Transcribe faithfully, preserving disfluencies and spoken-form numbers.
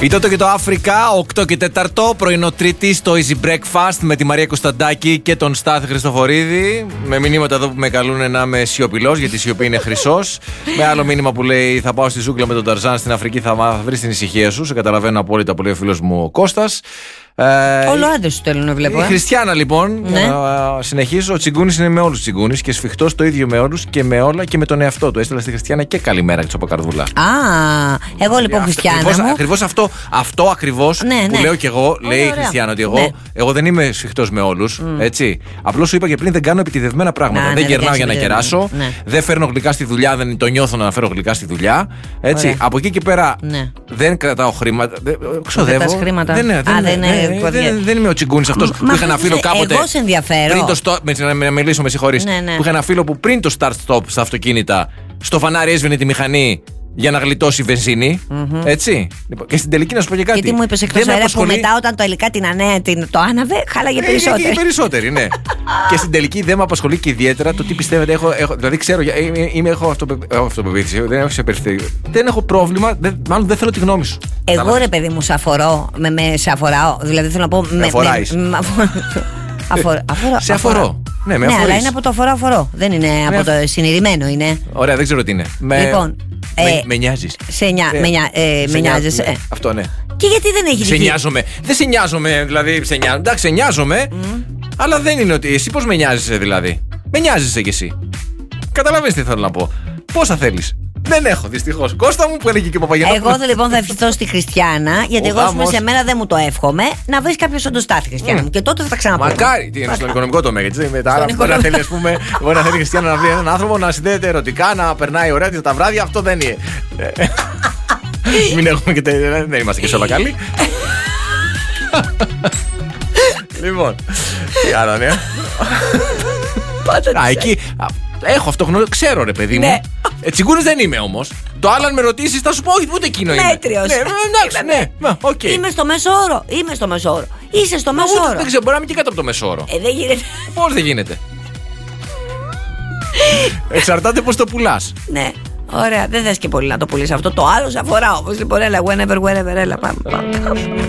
Η Τότε και το Αφρικά, οκτώ και τέσσερα, πρωινό Τρίτη στο Easy Breakfast με τη Μαρία Κωνσταντάκη και τον Στάθη Χριστοφορίδη. Με μηνύματα εδώ που με καλούν να είμαι σιωπηλός, γιατί η σιωπή είναι χρυσός. Με άλλο μήνυμα που λέει: θα πάω στη ζούγκλα με τον Ταρζάν στην Αφρική, θα βρει την ησυχία σου. Σε καταλαβαίνω απόλυτα, πολύ ο φίλος μου ο Κώστας. Ε, Όλο άντρες σου στέλνουν, βλέπω. Η ε. Χριστιανά, λοιπόν, ναι. για να συνεχίσω. Ο Τσιγκούνης είναι με όλους τους Τσιγκούνης και σφιχτός το ίδιο με όλους και με όλα και με τον εαυτό του. Έστειλα στη Χριστιανά και καλημέρα της από καρδούλα. Α, εγώ λοιπόν, Χριστιανά. Ακριβώς, μου. ακριβώς αυτό, αυτό ακριβώς ναι, ναι. που λέω κι εγώ, λέει η Χριστιανά, ότι εγώ, ναι. εγώ δεν είμαι σφιχτός με όλους. Mm. Έτσι. Απλώς σου είπα και πριν, δεν κάνω επιτηδευμένα πράγματα. Να, δεν ναι, κερνάω δεν για να κεράσω. Ναι. Δεν φέρνω γλυκά στη δουλειά, δεν το νιώθω να φέρω γλυκά στη δουλειά. Έτσι. Ωραία. Από εκεί και πέρα ναι. δεν κρατάω χρήματα. Ξοδεύω. Δεν είμαι ο Τσιγκούνης αυτός που είχα ένα φίλο κάποτε. Εγώ σε ενδιαφέρω. Πριν το stop, να, να μιλήσω, με συγχωρείς. Ναι, ναι. Που είχα ένα φίλο που πριν το start-stop στα αυτοκίνητα, στο φανάρι έσβηνε τη μηχανή για να γλιτώσει βενζίνη. Mm-hmm. Έτσι. Και στην τελική να σου πω και κάτι. Γιατί μου είπες εκτός αέρα που μετά όταν το υλικά την ανέα την, το άναβε, χάλαγε περισσότερο. Και περισσότεροι, ναι. Και στην τελική δεν με απασχολεί και ιδιαίτερα το τι πιστεύετε. Έχω, έχω, δηλαδή ξέρω, είμαι, έχω αυτοπεποίθηση, δεν έχω ξεπερθεί. Δεν έχω πρόβλημα, δεν, μάλλον δεν θέλω τη γνώμη σου. Εγώ ρε παιδί μου, σε αφορώ, με, με, σε αφοράω. Δηλαδή θέλω να πω. Με αφοράεις. Αφορώ, αφορώ, σε αφορώ. Ναι, με ναι, αλλά είναι από το αφορώ αφορώ. Δεν είναι με από το συνειδημένο είναι. Ωραία, δεν ξέρω τι είναι. Με... Λοιπόν. Με, ε, με νοιάζεις. Σε, νιά, ε, με, νιά, ε, σε με νοιάζεις. Ε. Αυτό ναι. Και γιατί δεν έχει σε δική... νοιάζομαι. Δεν σε νοιάζομαι, δηλαδή. Σε νοιάζομαι. Εντάξει, σε νοιάζομαι. Mm. Αλλά δεν είναι ότι. Εσύ πώς με νοιάζεσαι, δηλαδή. Με νοιάζεσαι κι εσύ. Καταλαβαίνεις τι θέλω να πω. Πόσα θέλεις. Δεν έχω, δυστυχώς. Κώστα μου που έλεγε και ο Παπαγιάννης. Εγώ λοιπόν θα ευχηθώ στη Χριστιανά, γιατί εγώ σου σε μένα δεν μου το εύχομαι, να βρει κάποιο όντως Στάθη Χριστιανά μου. Και τότε θα τα ξαναπώ. Μακάρι, τι είναι στον οικονομικό τομέα. Γιατί μετά άρα μπορεί να θέλει, ας πούμε, μπορεί να θέλει η Χριστιανά να βρει έναν άνθρωπο να συνδέεται ερωτικά, να περνάει ωραία τα βράδια. Αυτό δεν είναι. Μην έχουμε και δεν είμαστε και σε όλα καλοί. Λοιπόν, τι άλλο, ναι. Α, εκεί. Έχω αυτό γνώριζα, ξέρω ρε παιδί μου. Ε, Τσιγκούνης δεν είμαι όμως. Το άλλο αν με ρωτήσεις θα σου πω όχι, ούτε εκείνο είναι. Μέτριος. Ναι, εντάξει, ναι, okay. Είμαι στο μέσο όρο. Είμαι στο μέσο όρο. Είσαι στο μέσο όρο. Δεν ξέρω, μπορεί να είμαι και κάτω από το μέσο όρο. Ε, δεν γίνεται. Πώς δεν γίνεται. Εξαρτάται πώς το πουλάς. Ναι. Ωραία, δεν θες και πολύ να το πουλήσεις αυτό. Το άλλο σε αφορά όμως. Λοιπόν, έλα, whenever, wherever, έλα, πάμε.